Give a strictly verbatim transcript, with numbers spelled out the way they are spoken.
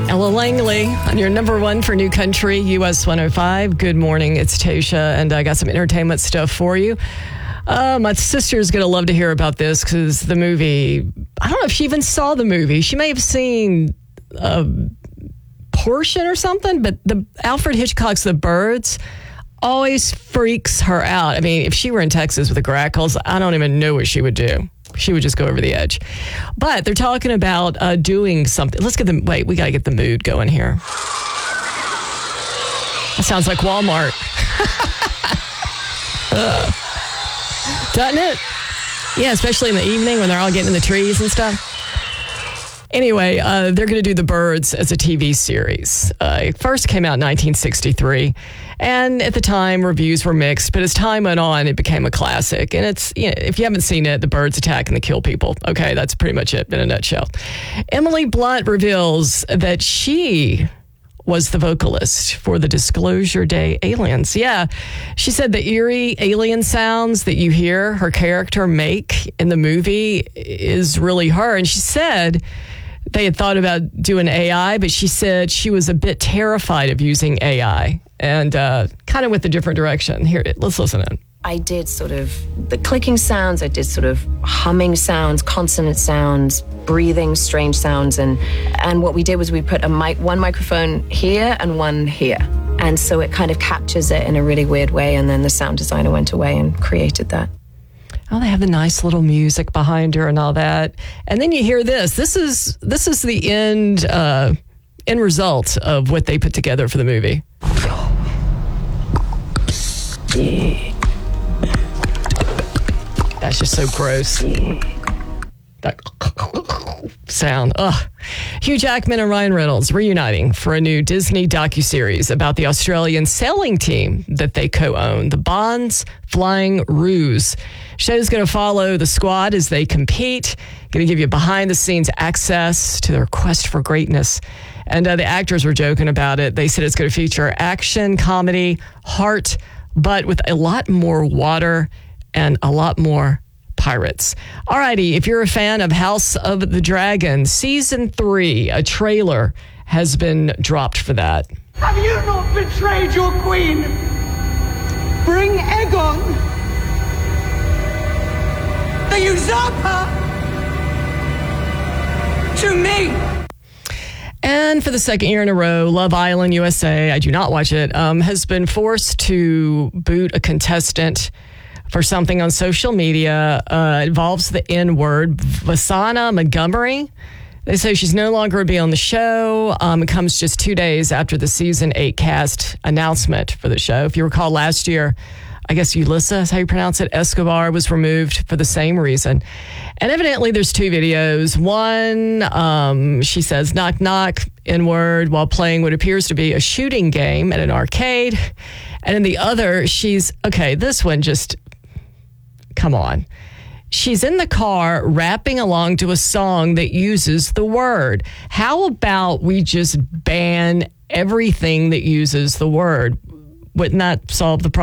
Ella Langley on your number one for New Country, U S one oh five. Good morning, it's Tasha, and I got some entertainment stuff for you. Uh, my sister's going to love to hear about this because the movie, I don't know if she even saw the movie. She may have seen a portion or something, but the Alfred Hitchcock's The Birds always freaks her out. I mean, if she were in Texas with the Grackles, I don't even know what she would do. She would just go over the edge. But they're talking about uh, doing something. Let's get the, wait, we got to get the mood going here. That sounds like Walmart. uh, doesn't it? Yeah, especially in the evening when they're all getting in the trees and stuff. Anyway, uh, they're going to do The Birds as a T V series. Uh, it first came out in nineteen sixty-three, and at the time, reviews were mixed, but as time went on, it became a classic. And it's, you know, if you haven't seen it, the birds attack and they kill people. Okay, that's pretty much it in a nutshell. Emily Blunt reveals that she was the vocalist for the Disclosure Day Aliens. Yeah, she said the eerie alien sounds that you hear her character make in the movie is really her. And she said they had thought about doing A I, but she said she was a bit terrified of using A I and uh, kind of went a different direction. Here, let's listen in. I did sort of the clicking sounds, I did sort of humming sounds, consonant sounds, breathing, strange sounds. And, and what we did was we put a mic, one microphone here and one here. And so it kind of captures it in a really weird way. And then the sound designer went away and created that. Oh, they have the nice little music behind her and all that. And then you hear this. This is this is the end uh, end result of what they put together for the movie. That's just so gross. That sound. Ugh. Hugh Jackman and Ryan Reynolds reuniting for a new Disney docuseries about the Australian sailing team that they co-own, the Bonds Flying Ruse. Show's going to follow the squad as they compete, going to give you behind-the-scenes access to their quest for greatness. And uh, the actors were joking about it. They said it's going to feature action, comedy, heart, but with a lot more water and a lot more pirates. Alrighty, if you're a fan of House of the Dragon, season three, a trailer has been dropped for that. Have you not betrayed your queen? Bring Aegon, the usurper, to me. And for the second year in a row, Love Island U S A, I do not watch it, um, has been forced to boot a contestant for something on social media. Uh, involves the N-word, Vasana Montgomery. They say she's no longer going to be on the show. Um, it comes just two days after the season eight cast announcement for the show. If you recall last year, I guess Ulissa is how you pronounce it, Escobar was removed for the same reason. And evidently there's two videos. One, um, she says, knock, knock, N-word, while playing what appears to be a shooting game at an arcade. And in the other, she's, okay, this one just, come on. She's in the car rapping along to a song that uses the word. How about we just ban everything that uses the word? Wouldn't that solve the problem?